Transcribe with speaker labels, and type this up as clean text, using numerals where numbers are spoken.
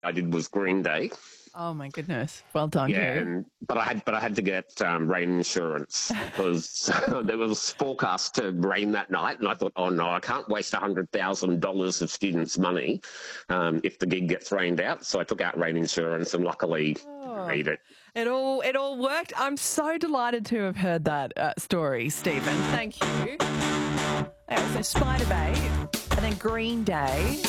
Speaker 1: I did was Green Day.
Speaker 2: Oh my goodness. Well done,
Speaker 1: Yeah,
Speaker 2: you.
Speaker 1: but I had to get rain insurance because there was forecast to rain that night, and I thought, oh no, I can't waste $100,000 of students' money if the gig gets rained out. So I took out rain insurance, and luckily
Speaker 2: Oh,
Speaker 1: made it.
Speaker 2: it all worked. I'm so delighted to have heard that story, Stephen. Thank you. Anyway, so Spider Bay and then Green Day.